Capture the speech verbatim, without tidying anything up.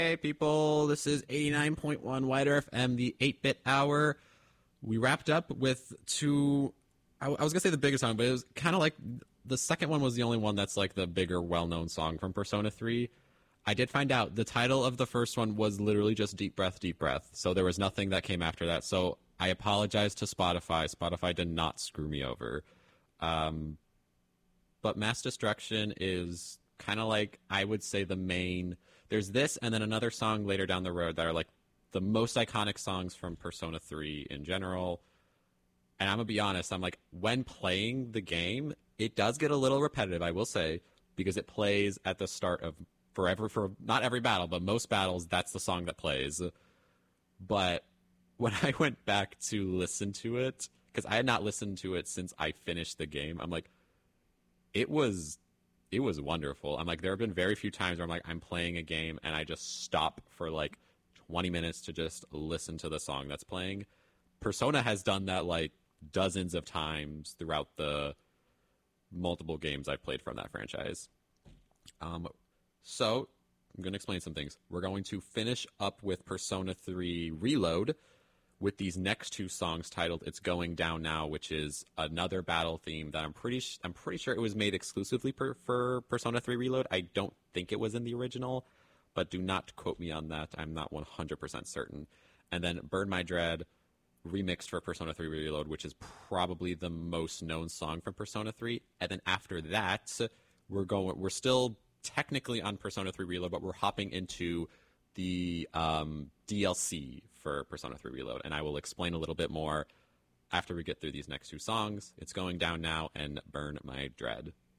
Hey people, this is eighty-nine point one Wider F M, the eight-bit hour. We wrapped up with two, I, I was going to say the biggest song, but it was kind of like, the second one was the only one that's like the bigger, well-known song from Persona three. I did find out the title of the first one was literally just Deep Breath, Deep Breath, so there was nothing that came after that, so I apologize to Spotify. Spotify did not screw me over. Um, but Mass Destruction is kind of like, I would say, the main... There's this and then another song later down the road that are like the most iconic songs from Persona three in general. And I'm going to be honest, I'm like, when playing the game, it does get a little repetitive, I will say, because it plays at the start of forever, for not every battle, but most battles, that's the song that plays. But when I went back to listen to it, because I had not listened to it since I finished the game, I'm like, it was... It was wonderful. I'm like, there have been very few times where I'm like, I'm playing a game and I just stop for like twenty minutes to just listen to the song that's playing. Persona has done that like dozens of times throughout the multiple games I've played from that franchise. Um, so I'm going to explain some things. We're going to finish up with Persona three Reload with these next two songs titled "It's Going Down Now," which is another battle theme that I'm pretty sh- I'm pretty sure it was made exclusively per- for Persona three Reload. I don't think it was in the original, but do not quote me on that. I'm not one hundred percent certain. And then "Burn My Dread" remixed for Persona three Reload, which is probably the most known song from Persona three. And then after that, we're going we're still technically on Persona three Reload, but we're hopping into the um, D L C for Persona three Reload, and I will explain a little bit more after we get through these next two songs. It's Going Down Now and Burn My Dread.